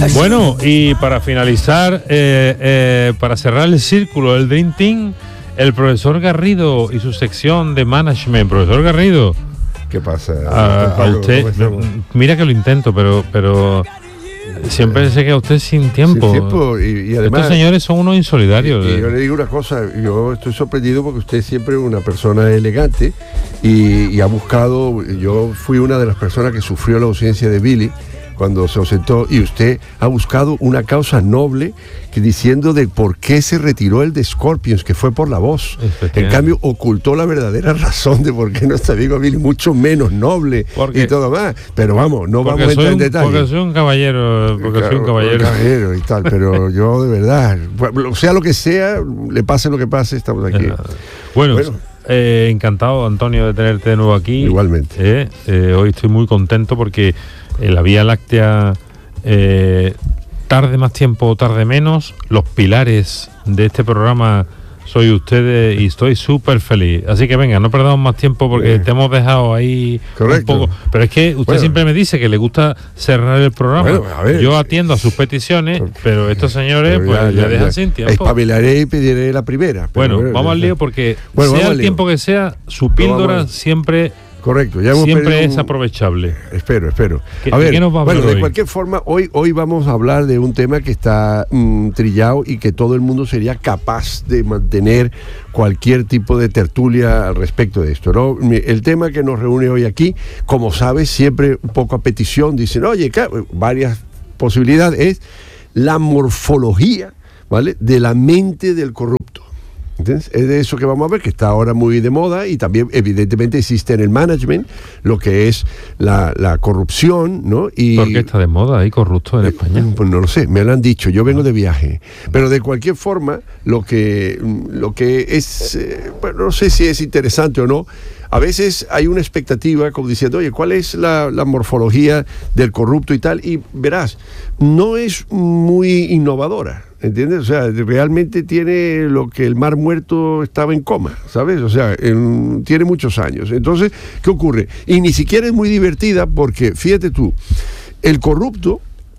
Bueno, y para finalizar, para cerrar el círculo, el Dream Team, el profesor Garrido y su sección de management. Profesor Garrido, ¿qué pasa? A usted, mira que lo intento, pero siempre se queda usted sin tiempo. Sin tiempo y además, estos señores son unos insolidarios. Y yo le digo una cosa, yo estoy sorprendido porque usted es siempre una persona elegante y ha buscado. Yo fui una de las personas que sufrió la ausencia de Billy cuando se ausentó, y usted ha buscado una causa noble que diciendo de por qué se retiró el de Scorpions, que fue por la voz. En cambio, ocultó la verdadera razón de por qué no está amigo Billy, mucho menos noble y todo más. Pero vamos, no vamos a entrar en detalle. Porque soy un caballero, soy un caballero y tal, pero yo de verdad, sea lo que sea, le pase lo que pase, estamos aquí. Bueno. Encantado, Antonio, de tenerte de nuevo aquí. Igualmente. Hoy estoy muy contento porque la Vía Láctea, tarde más tiempo, tarde menos, los pilares de este programa soy ustedes y estoy súper feliz. Así que venga, no perdamos más tiempo porque te hemos dejado ahí. Correcto. Un poco. Pero es que usted siempre me dice que le gusta cerrar el programa. Yo atiendo a sus peticiones, pero estos señores le dejan sin tiempo. Espabilaré y pediré la primera. Bueno, vamos al lío porque sea el tiempo que sea, su píldora siempre... Correcto, siempre es aprovechable. Espero. A ver, ¿qué nos va a hablar de hoy? cualquier forma, hoy vamos a hablar de un tema que está trillado y que todo el mundo sería capaz de mantener cualquier tipo de tertulia al respecto de esto, ¿no? El tema que nos reúne hoy aquí, como sabes, siempre un poco a petición, dicen, oye, varias posibilidades, es la morfología, ¿vale?, de la mente del corrupto. ¿Entiendes? Es de eso que vamos a ver, que está ahora muy de moda, y también evidentemente existe en el management lo que es la corrupción, ¿no? Y ¿por qué está de moda? ¿Hay corruptos en España? Pues no lo sé, me lo han dicho, yo vengo de viaje. Pero de cualquier forma, lo que es, bueno, no sé si es interesante o no. A veces hay una expectativa como diciendo, oye, ¿cuál es la morfología del corrupto y tal? Y verás, no es muy innovadora, ¿entiendes? O sea, realmente tiene lo que el Mar Muerto estaba en coma, ¿sabes? O sea, tiene muchos años. Entonces, ¿qué ocurre? Y ni siquiera es muy divertida porque, fíjate tú, el corrupto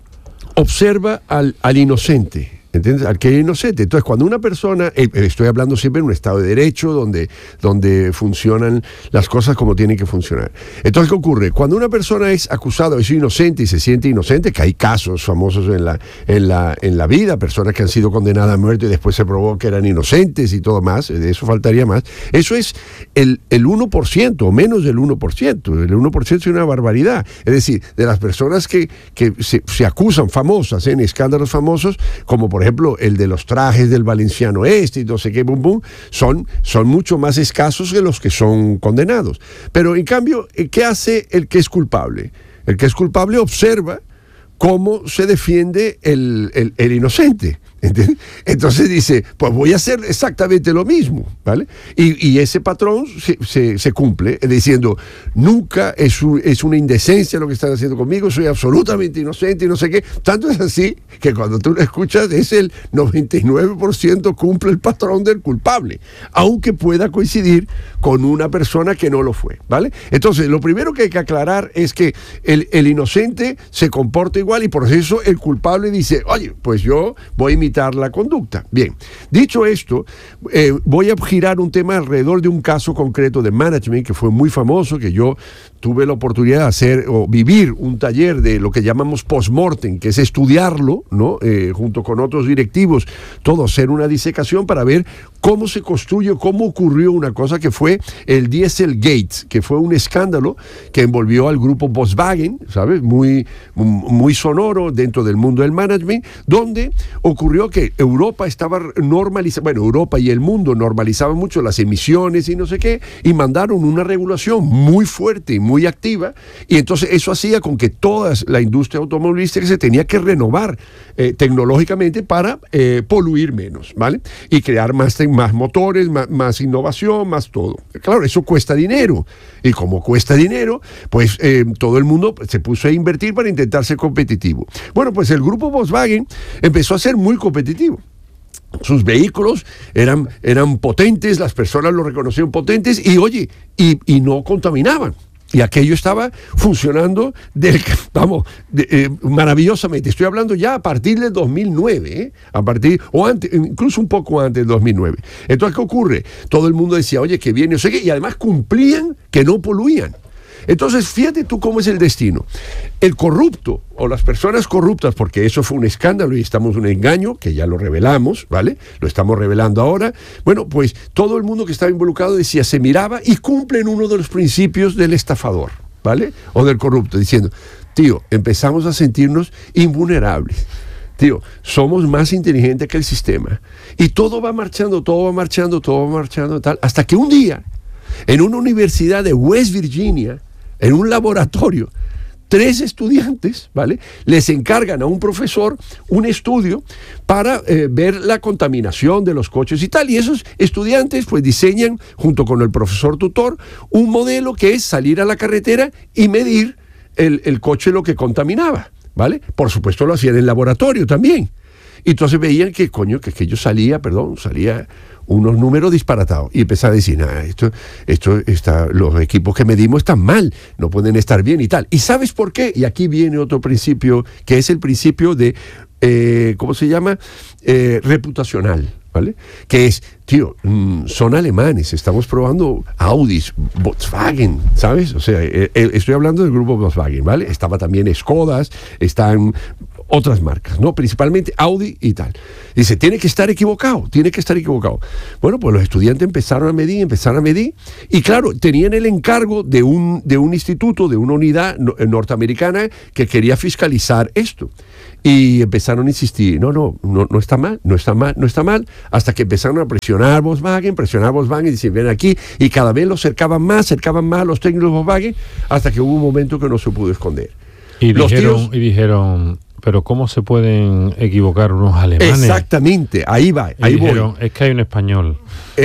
observa al inocente, ¿entiendes? Al que es inocente. Entonces, cuando una persona, estoy hablando siempre en un Estado de Derecho donde funcionan las cosas como tienen que funcionar. Entonces, ¿qué ocurre? Cuando una persona es acusada de ser inocente y se siente inocente, que hay casos famosos en la vida, personas que han sido condenadas a muerte y después se probó que eran inocentes y todo más, de eso faltaría más. Eso es el 1%, o menos del 1%. El 1% es una barbaridad. Es decir, de las personas que se acusan, famosas, en escándalos famosos, como por ejemplo el de los trajes del Valenciano y no sé qué, son mucho más escasos que los que son condenados. Pero en cambio, ¿qué hace el que es culpable? El que es culpable observa cómo se defiende el inocente. ¿Entiendes? Entonces dice, pues voy a hacer exactamente lo mismo, ¿vale? Y ese patrón se cumple, diciendo, nunca es una indecencia lo que están haciendo conmigo, soy absolutamente inocente y no sé qué. Tanto es así que cuando tú lo escuchas es el 99% cumple el patrón del culpable, aunque pueda coincidir con una persona que no lo fue, ¿vale? Entonces, lo primero que hay que aclarar es que el inocente se comporta igual y por eso el culpable dice, oye, pues yo voy a imitar la conducta. Bien, dicho esto, voy a girar un tema alrededor de un caso concreto de management que fue muy famoso, que yo tuve la oportunidad de hacer o vivir un taller de lo que llamamos post-mortem, que es estudiarlo, ¿no? Junto con otros directivos, todo, hacer una disecación para ver cómo se construye, cómo ocurrió una cosa que fue el Dieselgate, que fue un escándalo que envolvió al grupo Volkswagen, ¿sabes? Muy sonoro dentro del mundo del management, donde ocurrió que Europa estaba normalizando, Europa y el mundo normalizaban mucho las emisiones y no sé qué, y mandaron una regulación muy fuerte y muy activa, y entonces eso hacía con que toda la industria automovilística se tenía que renovar tecnológicamente para poluir menos, ¿vale? Y crear más motores, más innovación, más todo. Claro, eso cuesta dinero, y como cuesta dinero, pues todo el mundo se puso a invertir para intentar ser competitivo. Bueno, pues el grupo Volkswagen empezó a ser muy competitivo. Sus vehículos eran potentes, las personas lo reconocieron potentes y, oye, y no contaminaban. Y aquello estaba funcionando maravillosamente. Estoy hablando ya a partir del 2009, o antes, incluso un poco antes del 2009. Entonces, ¿qué ocurre? Todo el mundo decía, oye, que viene, y además cumplían que no poluían. Entonces, fíjate tú cómo es el destino. El corrupto, o las personas corruptas, porque eso fue un escándalo y estamos en un engaño, que ya lo revelamos, ¿vale? Lo estamos revelando ahora. Bueno, pues todo el mundo que estaba involucrado decía, se miraba y cumplen uno de los principios del estafador, ¿vale? O del corrupto, diciendo, tío, empezamos a sentirnos invulnerables. Tío, somos más inteligentes que el sistema. Y todo va marchando, tal, hasta que un día, en una universidad de West Virginia, en un laboratorio, 3 estudiantes, ¿vale?, les encargan a un profesor un estudio para ver la contaminación de los coches y tal. Y esos estudiantes pues diseñan, junto con el profesor tutor, un modelo que es salir a la carretera y medir el coche lo que contaminaba, ¿vale? Por supuesto lo hacían en el laboratorio también. Y entonces veían que, que yo salía unos números disparatados. Y empezaba a decir, los equipos que medimos están mal, no pueden estar bien y tal. ¿Y sabes por qué? Y aquí viene otro principio, que es el principio de, ¿cómo se llama? Reputacional, ¿vale? Que es, tío, son alemanes, estamos probando Audis, Volkswagen, ¿sabes? O sea, estoy hablando del grupo Volkswagen, ¿vale? Estaba también Skodas, están otras marcas, ¿no? Principalmente Audi y tal. Dice, tiene que estar equivocado. Bueno, pues los estudiantes empezaron a medir, y claro, tenían el encargo de un instituto, de una unidad norteamericana que quería fiscalizar esto. Y empezaron a insistir, no está mal, hasta que empezaron a presionar Volkswagen, y decir, ven aquí, y cada vez los cercaban más los técnicos de Volkswagen, hasta que hubo un momento que no se pudo esconder. Y dijeron, pero ¿cómo se pueden equivocar unos alemanes? Exactamente, ahí dijeron, voy. Es que hay un español.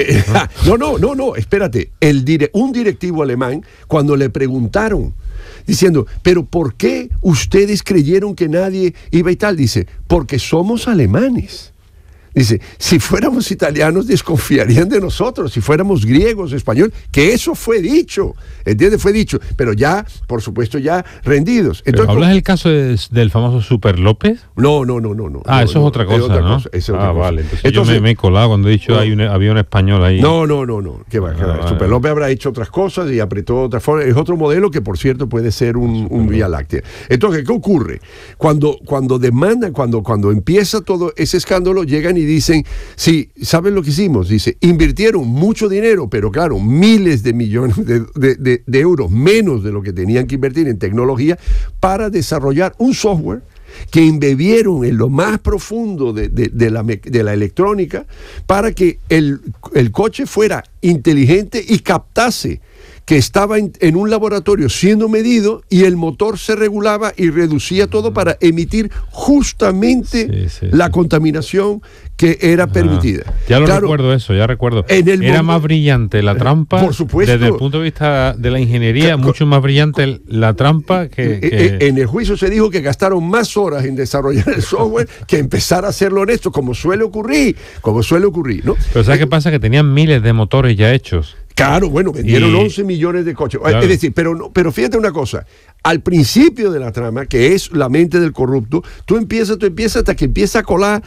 No, espérate. Un directivo alemán, cuando le preguntaron, diciendo, pero ¿por qué ustedes creyeron que nadie iba y tal? Dice, porque somos alemanes. Dice, si fuéramos italianos desconfiarían de nosotros, si fuéramos griegos, español, que eso fue dicho, ¿entiendes? Fue dicho, pero ya, por supuesto, ya rendidos. Entonces, ¿hablas del caso del famoso Super López? No. Eso es otra cosa, ¿no? Vale. Entonces yo me he colado cuando he dicho había un español ahí. No. ¿Qué va? Super López habrá hecho otras cosas y apretó otra forma. Es otro modelo que, por cierto, puede ser un Vía Láctea. Entonces, ¿qué ocurre? Cuando demandan, cuando empieza todo ese escándalo, llegan y dicen, sí, ¿saben lo que hicimos? Dice, invirtieron mucho dinero, pero claro, miles de millones de euros, menos de lo que tenían que invertir en tecnología, para desarrollar un software que embebieron en lo más profundo de la electrónica para que el coche fuera inteligente y captase que estaba en un laboratorio siendo medido, y el motor se regulaba y reducía todo para emitir justamente la contaminación que era permitida. Ya recuerdo eso. Era más brillante la trampa, por supuesto, desde el punto de vista de la ingeniería, mucho más brillante la trampa que... En el juicio se dijo que gastaron más horas en desarrollar el software que empezar a hacerlo honesto, como suele ocurrir, ¿no? Pero ¿sabes qué pasa? Que tenían miles de motores ya hechos. Claro, bueno, vendieron 11 millones de coches. Claro. Es decir, pero fíjate una cosa, al principio de la trama, que es la mente del corrupto, tú empiezas hasta que empieza a colar,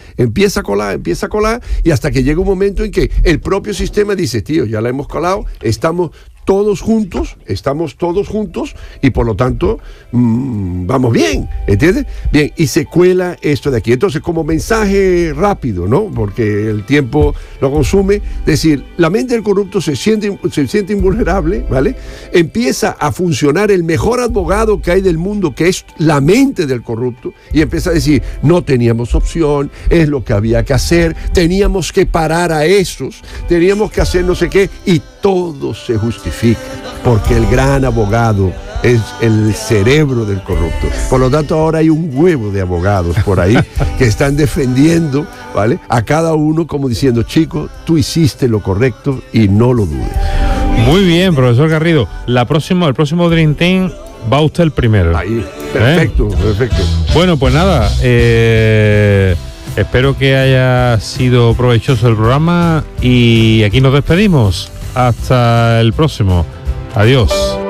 y hasta que llega un momento en que el propio sistema dice, tío, ya la hemos colado, estamos todos juntos, y por lo tanto vamos bien, ¿entiendes? Bien, y se cuela esto de aquí. Entonces, como mensaje rápido, ¿no? Porque el tiempo lo consume, decir, la mente del corrupto se siente invulnerable, ¿vale? Empieza a funcionar el mejor abogado que hay del mundo, que es la mente del corrupto, y empieza a decir, no teníamos opción, es lo que había que hacer, teníamos que parar a esos, teníamos que hacer no sé qué, y todo se justifica, porque el gran abogado es el cerebro del corrupto. Por lo tanto, ahora hay un huevo de abogados por ahí que están defendiendo, ¿vale?, a cada uno, como diciendo, chico, tú hiciste lo correcto y no lo dudes. Muy bien, profesor Garrido. El próximo Dream Team va usted el primero. Ahí, perfecto. Bueno, pues nada, espero que haya sido provechoso el programa y aquí nos despedimos. Hasta el próximo. Adiós.